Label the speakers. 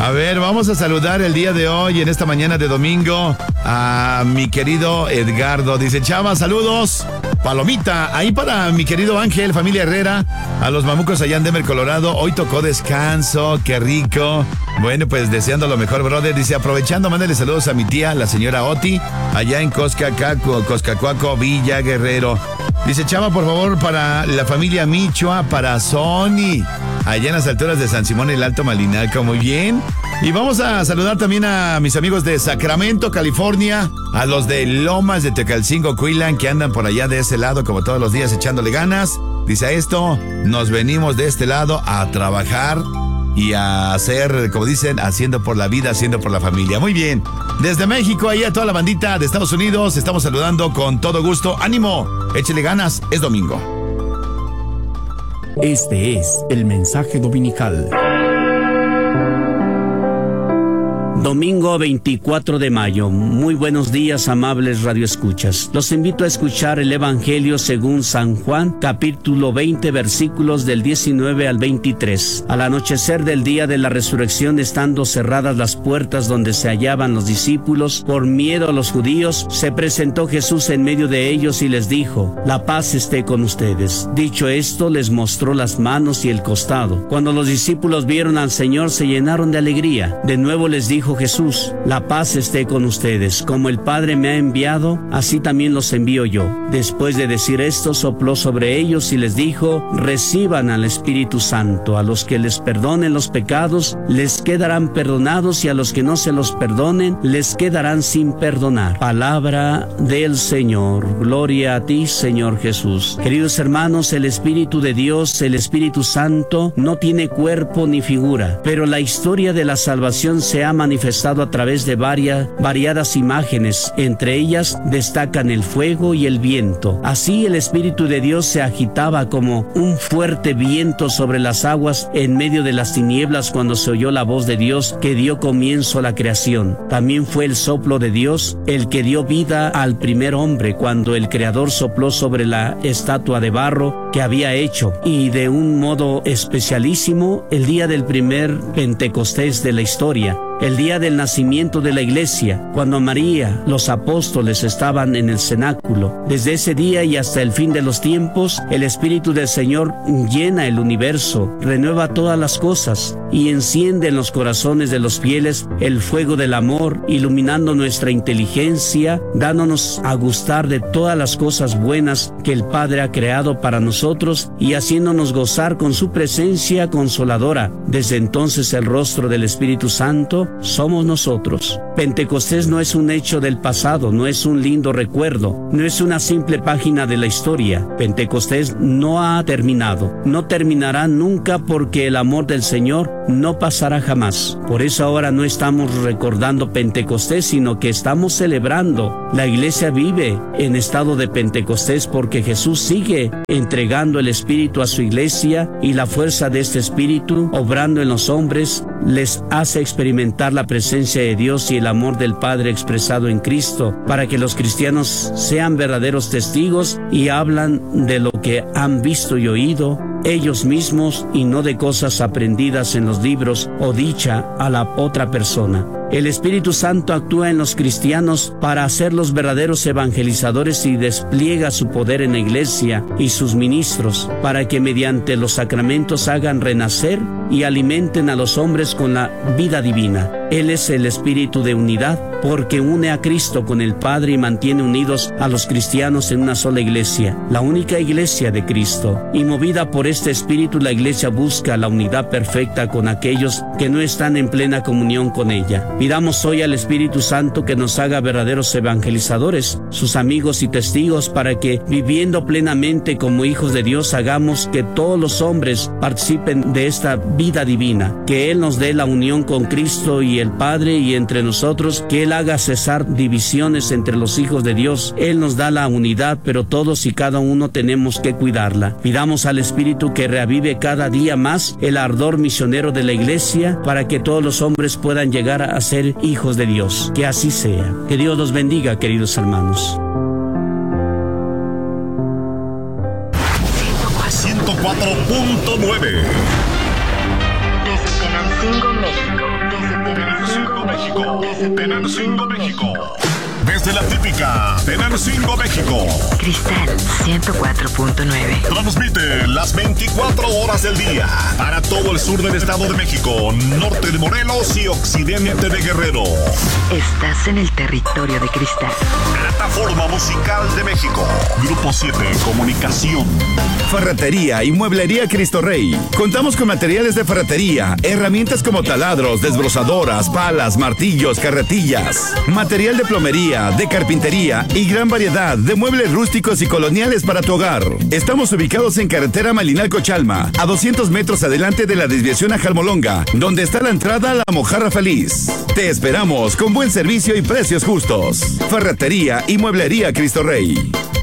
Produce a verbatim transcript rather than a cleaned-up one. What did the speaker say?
Speaker 1: A ver, vamos a saludar el día de hoy, en esta mañana de domingo, a mi querido Edgardo. Dice, Chava, saludos. Palomita, ahí para mi querido Ángel, familia Herrera, a los mamucos allá en Denver, Colorado. Hoy tocó descanso, qué rico. Bueno, pues deseando lo mejor, brother. Dice, aprovechando, mándale saludos a mi tía, la señora Oti, allá en Coscacaco, Coscacuaco, Villa Guerrero. Dice, Chava, por favor, para la familia Michoa, para Sony, allá en las alturas de San Simón, el Alto Malinalco. Muy bien. Y vamos a saludar también a mis amigos de Sacramento, California, a los de Lomas de Tecalcingo, Cuilan, que andan por allá de ese lado como todos los días echándole ganas. Dice, a esto nos venimos de este lado a trabajar y a hacer, como dicen, haciendo por la vida, haciendo por la familia. Muy bien. Desde México, ahí a toda la bandita de Estados Unidos, estamos saludando con todo gusto. ¡Ánimo! Échele ganas, es domingo.
Speaker 2: Este es el mensaje dominical. Domingo veinticuatro de mayo. Muy buenos días, amables radioescuchas. Los invito a escuchar el Evangelio según San Juan, capítulo veinte, versículos del diecinueve al veintitrés. Al anochecer del día de la resurrección, estando cerradas las puertas donde se hallaban los discípulos, por miedo a los judíos, se presentó Jesús en medio de ellos y les dijo, la paz esté con ustedes. Dicho esto, les mostró las manos y el costado. Cuando los discípulos vieron al Señor, se llenaron de alegría. De nuevo les dijo Jesús, la paz esté con ustedes. Como el Padre me ha enviado, así también los envío yo. Después de decir esto, sopló sobre ellos y les dijo, reciban al Espíritu Santo. A los que les perdonen los pecados, les quedarán perdonados, y a los que no se los perdonen, les quedarán sin perdonar. Palabra del Señor. Gloria a ti, Señor Jesús. Queridos hermanos, el Espíritu de Dios, el Espíritu Santo, no tiene cuerpo ni figura, pero la historia de la salvación se ha manifestado a través de varias, variadas imágenes. Entre ellas destacan el fuego y el viento. Así el Espíritu de Dios se agitaba como un fuerte viento sobre las aguas en medio de las tinieblas cuando se oyó la voz de Dios que dio comienzo a la creación. También fue el soplo de Dios el que dio vida al primer hombre cuando el Creador sopló sobre la estatua de barro que había hecho, y de un modo especialísimo el día del primer Pentecostés de la historia. El día del nacimiento de la iglesia, cuando María, los apóstoles estaban en el cenáculo. Desde ese día y hasta el fin de los tiempos, el Espíritu del Señor llena el universo, renueva todas las cosas y enciende en los corazones de los fieles el fuego del amor, iluminando nuestra inteligencia, dándonos a gustar de todas las cosas buenas que el Padre ha creado para nosotros y haciéndonos gozar con su presencia consoladora. Desde entonces el rostro del Espíritu Santo somos nosotros. Pentecostés no es un hecho del pasado, no es un lindo recuerdo, no es una simple página de la historia. Pentecostés no ha terminado, no terminará nunca, porque el amor del Señor no pasará jamás. Por eso ahora no estamos recordando Pentecostés, sino que estamos celebrando. La iglesia vive en estado de Pentecostés porque Jesús sigue entregando el Espíritu a su iglesia, y la fuerza de este Espíritu, obrando en los hombres, les hace experimentar la presencia de Dios y el amor del Padre expresado en Cristo, para que los cristianos sean verdaderos testigos y hablan de lo que han visto y oído ellos mismos, y no de cosas aprendidas en los libros o dicha a la otra persona. El Espíritu Santo actúa en los cristianos para hacerlos verdaderos evangelizadores y despliega su poder en la iglesia y sus ministros, para que mediante los sacramentos hagan renacer y alimenten a los hombres con la vida divina. Él es el Espíritu de unidad, porque une a Cristo con el Padre y mantiene unidos a los cristianos en una sola iglesia, la única iglesia de Cristo. Y movida por este Espíritu, la iglesia busca la unidad perfecta con aquellos que no están en plena comunión con ella. Pidamos hoy al Espíritu Santo que nos haga verdaderos evangelizadores, sus amigos y testigos, para que, viviendo plenamente como hijos de Dios, hagamos que todos los hombres participen de esta vida divina. Que Él nos dé la unión con Cristo y el Padre, y entre nosotros, que Él haga cesar divisiones entre los hijos de Dios. Él nos da la unidad, pero todos y cada uno tenemos que cuidarla. Pidamos al Espíritu que reavive cada día más el ardor misionero de la iglesia, para que todos los hombres puedan llegar a ser hijos de Dios. Que así sea. Que Dios los bendiga, queridos hermanos.
Speaker 3: ciento cuatro punto nueve.
Speaker 4: Desde Tenancingo, México. Desde
Speaker 3: Tenancingo, México. Desde la típica Tenancingo, México.
Speaker 4: Cristal ciento cuatro punto nueve.
Speaker 3: Transmite las veinticuatro horas del día para todo el sur del Estado de México, norte de Morelos y occidente de Guerrero.
Speaker 4: Estás en el territorio de Cristal.
Speaker 3: Plataforma Musical de México. Grupo siete Comunicación.
Speaker 1: Ferretería y Mueblería Cristo Rey. Contamos con materiales de ferretería, herramientas como taladros, desbrozadoras, palas, martillos, carretillas, material de plomería, de carpintería y gran variedad de muebles rústicos y coloniales para tu hogar. Estamos ubicados en carretera Malinalco-Chalma, a doscientos metros adelante de la desviación a Jalmolonga, donde está la entrada a la Mojarra Feliz. Te esperamos con buen servicio y precios justos. Ferretería y Mueblería Cristo Rey.